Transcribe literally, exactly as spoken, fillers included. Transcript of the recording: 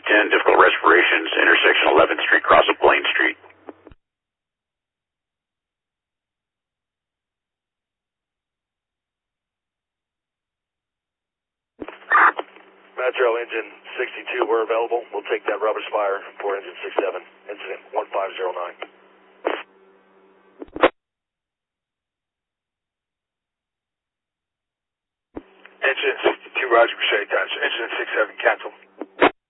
ten, difficult respirations, intersection eleventh Street, cross of Blaine Street. Metro engine sixty-two, we're available. We'll take that rubber spire for engine sixty-seven, incident one five zero nine. Engine sixty-two, Roger, Machete, Dodge. Engine sixty-seven, cancel.